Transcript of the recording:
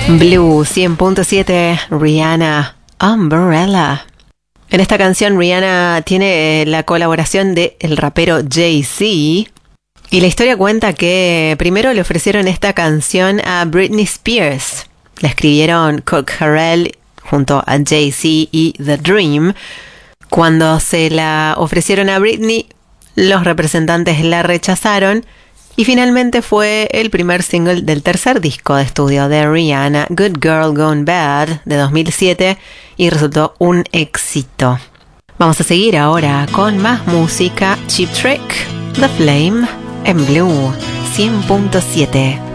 Blue 100.7, Rihanna, Umbrella. En esta canción Rihanna tiene la colaboración del rapero Jay-Z. Y la historia cuenta que primero le ofrecieron esta canción a Britney Spears. La escribieron Cook Harrell junto a Jay-Z y The Dream. Cuando se la ofrecieron a Britney, los representantes la rechazaron. Y finalmente fue el primer single del tercer disco de estudio de Rihanna, Good Girl Gone Bad, de 2007, y resultó un éxito. Vamos a seguir ahora con más música. Cheap Trick, The Flame, en Blue 100.7.